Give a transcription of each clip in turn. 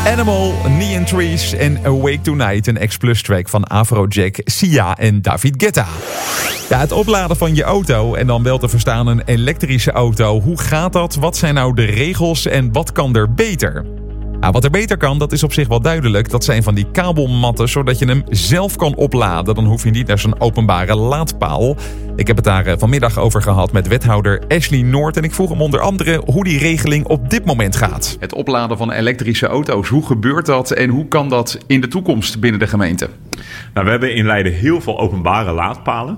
Animal, Knee in Trees en Awake Tonight. Een X-Plus track van Afrojack, Sia en David Guetta. Ja, het opladen van je auto en dan wel te verstaan een elektrische auto. Hoe gaat dat? Wat zijn nou de regels en wat kan er beter? Nou, wat er beter kan, dat is op zich wel duidelijk. Dat zijn van die kabelmatten, zodat je hem zelf kan opladen. Dan hoef je niet naar zo'n openbare laadpaal. Ik heb het daar vanmiddag over gehad met wethouder Ashley Noord. En ik vroeg hem onder andere hoe die regeling op dit moment gaat. Het opladen van elektrische auto's, hoe gebeurt dat en hoe kan dat in de toekomst binnen de gemeente? Nou, we hebben in Leiden heel veel openbare laadpalen.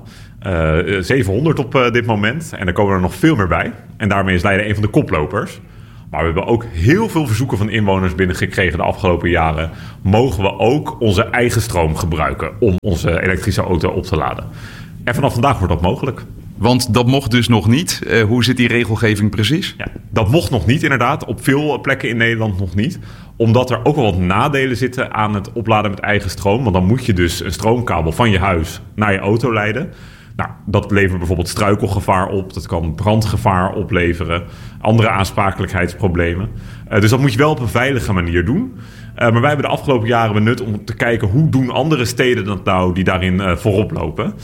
700 op dit moment. En er komen er nog veel meer bij. En daarmee is Leiden een van de koplopers. Maar we hebben ook heel veel verzoeken van inwoners binnengekregen de afgelopen jaren. Mogen we ook onze eigen stroom gebruiken om onze elektrische auto op te laden? En vanaf vandaag wordt dat mogelijk. Want dat mocht dus nog niet. Hoe zit die regelgeving precies? Ja, dat mocht nog niet inderdaad. Op veel plekken in Nederland nog niet. Omdat er ook wel wat nadelen zitten aan het opladen met eigen stroom. Want dan moet je dus een stroomkabel van je huis naar je auto leiden. Nou, dat levert bijvoorbeeld struikelgevaar op. Dat kan brandgevaar opleveren. Andere aansprakelijkheidsproblemen. Dus dat moet je wel op een veilige manier doen. Maar wij hebben de afgelopen jaren benut om te kijken hoe doen andere steden dat nou die daarin voorop lopen.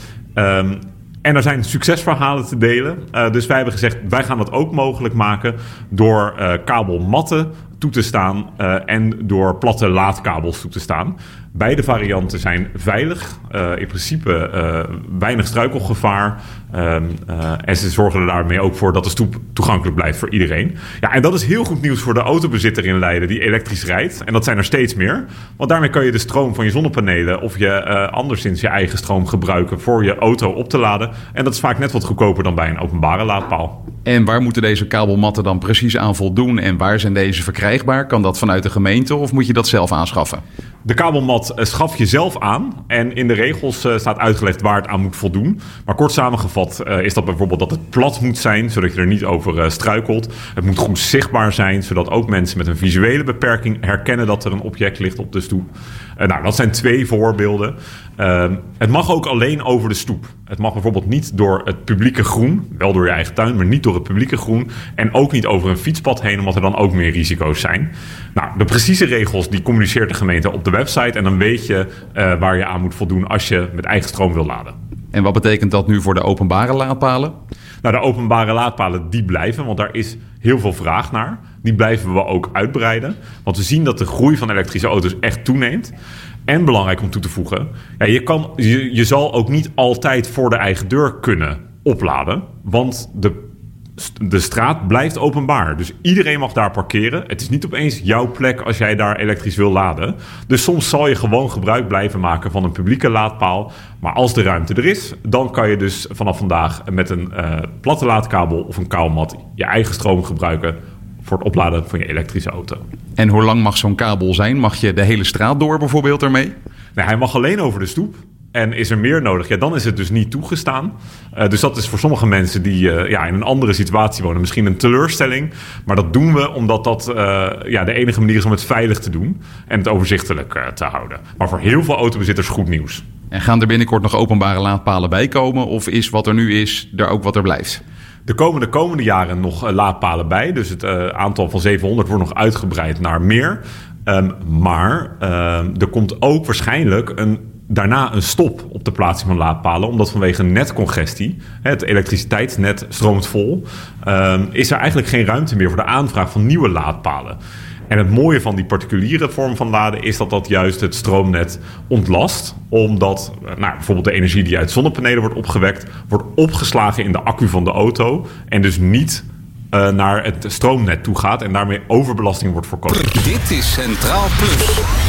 En er zijn succesverhalen te delen. Dus wij hebben gezegd, wij gaan dat ook mogelijk maken door kabelmatten toe te staan en door platte laadkabels toe te staan. Beide varianten zijn veilig, in principe weinig struikelgevaar. En ze zorgen er daarmee ook voor dat de stoep toegankelijk blijft voor iedereen. Ja, en dat is heel goed nieuws voor de autobezitter in Leiden die elektrisch rijdt. En dat zijn er steeds meer. Want daarmee kan je de stroom van je zonnepanelen of je anderszins je eigen stroom gebruiken voor je auto op te laden. En dat is vaak net wat goedkoper dan bij een openbare laadpaal. En waar moeten deze kabelmatten dan precies aan voldoen en waar zijn deze verkrijgbaar? Kan dat vanuit de gemeente of moet je dat zelf aanschaffen? De kabelmat schaf je zelf aan en in de regels staat uitgelegd waar het aan moet voldoen. Maar kort samengevat is dat bijvoorbeeld dat het plat moet zijn, zodat je er niet over struikelt. Het moet goed zichtbaar zijn, zodat ook mensen met een visuele beperking herkennen dat er een object ligt op de stoep. Nou, dat zijn 2 voorbeelden. Het mag ook alleen over de stoep. Het mag bijvoorbeeld niet door het publieke groen, wel door je eigen tuin, maar niet door het publieke groen. En ook niet over een fietspad heen, omdat er dan ook meer risico's zijn. Nou, de precieze regels die communiceert de gemeente op de website. En dan weet je waar je aan moet voldoen als je met eigen stroom wil laden. En wat betekent dat nu voor de openbare laadpalen? Nou, de openbare laadpalen die blijven, want daar is heel veel vraag naar. Die blijven we ook uitbreiden. Want we zien dat de groei van elektrische auto's echt toeneemt. En belangrijk om toe te voegen, ja, je zal ook niet altijd voor de eigen deur kunnen opladen. Want de straat blijft openbaar. Dus iedereen mag daar parkeren. Het is niet opeens jouw plek als jij daar elektrisch wil laden. Dus soms zal je gewoon gebruik blijven maken van een publieke laadpaal. Maar als de ruimte er is, dan kan je dus vanaf vandaag met een platte laadkabel of een kabelmat je eigen stroom gebruiken voor het opladen van je elektrische auto. En hoe lang mag zo'n kabel zijn? Mag je de hele straat door bijvoorbeeld ermee? Nee, hij mag alleen over de stoep. En is er meer nodig? Ja, dan is het dus niet toegestaan. Dus dat is voor sommige mensen die in een andere situatie wonen misschien een teleurstelling. Maar dat doen we omdat dat de enige manier is om het veilig te doen en het overzichtelijk te houden. Maar voor heel veel autobezitters goed nieuws. En gaan er binnenkort nog openbare laadpalen bij komen? Of is wat er nu is er ook wat er blijft? Er komen de komende jaren nog laadpalen bij. Dus het aantal van 700 wordt nog uitgebreid naar meer. Maar er komt ook waarschijnlijk daarna een stop op de plaatsing van laadpalen. Omdat vanwege netcongestie, het elektriciteitsnet stroomt vol, is er eigenlijk geen ruimte meer voor de aanvraag van nieuwe laadpalen. En het mooie van die particuliere vorm van laden is dat juist het stroomnet ontlast. Omdat bijvoorbeeld de energie die uit zonnepanelen wordt opgewekt, wordt opgeslagen in de accu van de auto. En dus niet naar het stroomnet toe gaat en daarmee overbelasting wordt voorkomen. Dit is Centraal Plus.